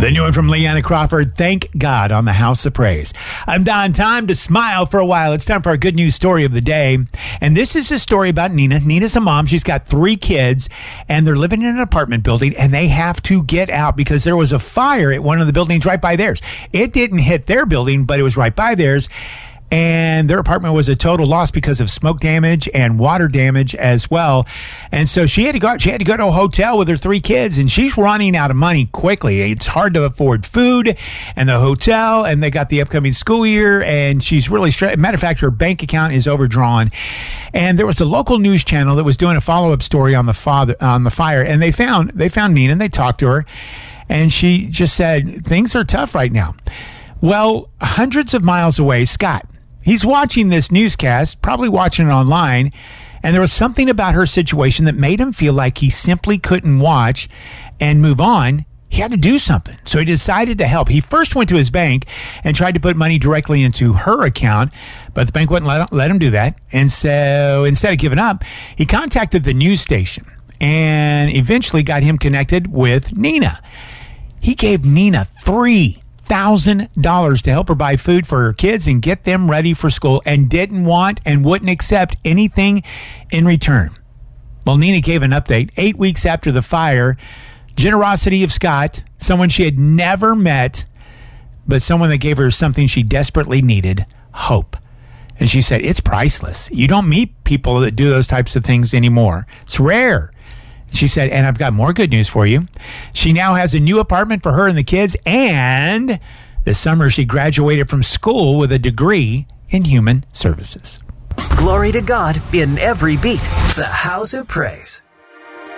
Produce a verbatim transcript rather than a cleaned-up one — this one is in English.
The new one from Leanna Crawford, Thank God, on the House of Praise. I'm Don. Time to smile for a while. It's time for our good news story of the day. And this is a story about Nina. Nina's a mom. She's got three kids, and they're living in an apartment building, and they have to get out because there was a fire at one of the buildings right by theirs. It didn't hit their building, but it was right by theirs. And their apartment was a total loss because of smoke damage and water damage as well. And so she had to go out. She had to go to a hotel with her three kids, and she's running out of money quickly. It's hard to afford food and the hotel, and they got the upcoming school year, and she's really stressed. Matter of fact, her bank account is overdrawn. And there was a local news channel that was doing a follow-up story on the father on the fire, and they found they found Nina, and they talked to her, and she just said, things are tough right now. Well, hundreds of miles away, Scott, he's watching this newscast, probably watching it online, and there was something about her situation that made him feel like he simply couldn't watch and move on. He had to do something. So he decided to help. He first went to his bank and tried to put money directly into her account, but the bank wouldn't let, let him do that. And so instead of giving up, he contacted the news station and eventually got him connected with Nina. He gave Nina three thousand dollars to help her buy food for her kids and get them ready for school, and didn't want and wouldn't accept anything in return. Well, Nina gave an update eight weeks after the fire. Generosity of Scott, someone she had never met, but someone that gave her something she desperately needed, hope. And she said, it's priceless. You don't meet people that do those types of things anymore. It's rare. She said, and I've got more good news for you. She now has a new apartment for her and the kids, and this summer she graduated from school with a degree in human services. Glory to God in every beat. The House of Praise.